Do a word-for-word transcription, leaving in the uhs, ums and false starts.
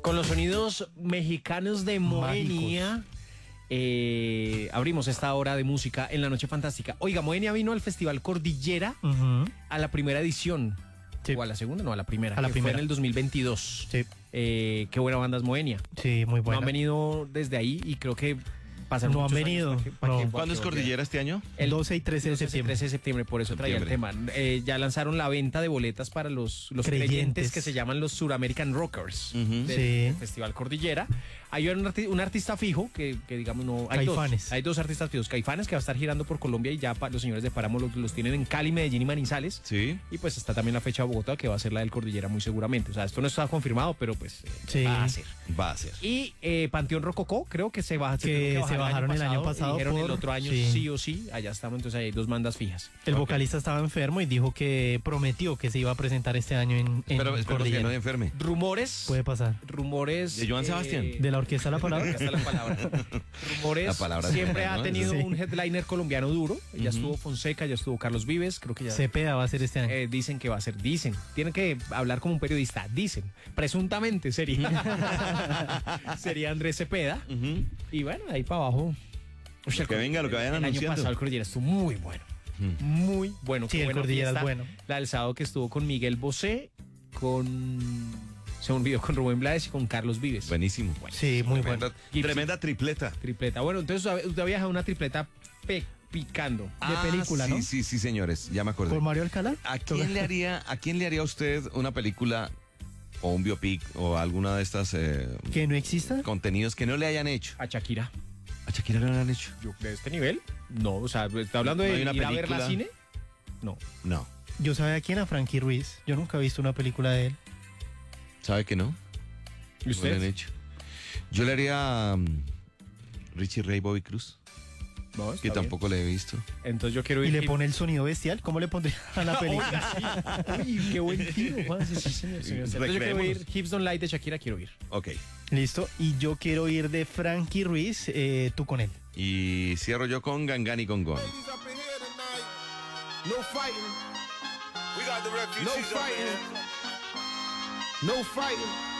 Con los sonidos mexicanos de Moenia, eh, abrimos esta hora de música en la Noche Fantástica. Oiga, Moenia vino al Festival Cordillera uh-huh. a la primera edición. Sí. ¿O a la segunda? No, a la primera. A la que primera. Fue en el dos mil veintidós. Sí. Eh, qué buena banda es Moenia. Sí, muy buena. No han venido desde ahí y creo que pasaron No han venido. Para que, para No. que, ¿Cuándo es Cordillera este año? El doce y trece de septiembre. trece de septiembre, por eso traía el tema. Eh, ya lanzaron la venta de boletas para los, los creyentes. creyentes que se llaman los Suramerican Rockers uh-huh. del, sí. del Festival Cordillera. Hay un, arti un artista fijo que, que digamos no... Hay Caifanes. Dos, hay dos artistas fijos. Caifanes, que va a estar girando por Colombia y ya pa, los señores de Páramo los, los tienen en Cali, Medellín y Manizales. Sí. Y pues está también la fecha de Bogotá, que va a ser la del Cordillera muy seguramente. O sea, esto no está confirmado, pero pues eh, sí. va a ser. Va a ser. Y eh, Panteón Rococó, creo que se, baja, que se, que se bajaron el año pasado. El año pasado y dijeron por... el otro año sí. sí o sí, allá estamos, entonces hay dos bandas fijas. El okay. vocalista estaba enfermo y dijo que prometió que se iba a presentar este año en, en pero, espero Cordillera. que no enferme. Rumores. Puede pasar. Rumores. ¿De Joan eh, Sebastián? ¿De la Orquesta La Palabra? De la palabra. Rumores. La palabra siempre buena, ha ¿no? tenido sí. un headliner colombiano duro. Ya uh-huh. estuvo Fonseca, ya estuvo Carlos Vives, creo que ya. Cepeda va a ser este año. Eh, dicen que va a ser, dicen. Tienen que hablar como un periodista, dicen. Presuntamente sería. sería Andrés Cepeda. Uh-huh. Y bueno, ahí para abajo. O sea, que venga lo que vayan el anunciando. El año pasado el Cordillera estuvo muy bueno. Hmm. Muy bueno. Sí, el Cordillera es bueno. La del sábado que estuvo con Miguel Bosé, con... Se me olvidó, con Rubén Blades y con Carlos Vives. Buenísimo. Bueno, sí, muy tremenda, bueno. Tremenda tripleta. Tripleta. Bueno, entonces usted ha viajado una tripleta pe picando. Ah, de película, sí, ¿no? Sí, sí, señores. Ya me acordé. ¿Con Mario Alcalá? ¿A quién le haría, a quién le haría usted una película o un biopic o alguna de estas... Eh, ¿Que no exista? Contenidos que no le hayan hecho. A Shakira. ¿A Shakira no le han hecho? Yo, ¿de este nivel? No, o sea, ¿está hablando de ¿No ir a ver la cine? No. No. Yo sabía quién a Frankie Ruiz. Yo nunca he visto una película de él. ¿Sabe que no? ¿Y usted? No le han hecho. Yo le haría um, Richie Ray Bobby Cruz. No, que tampoco bien. le he visto. Entonces yo quiero ir. ¿Y le pone el sonido bestial? ¿Cómo le pondría a la película? Uy, qué buen tiro, Juan. Sí, señor, señor. Entonces yo quiero ir. Hips Don't Lie de Shakira, quiero ir. Ok. Listo. Y yo quiero ir de Frankie Ruiz, eh, tú con él. Y cierro yo con Gangani con Gon. No fighting. We got the refugees. No fighting. No fighting.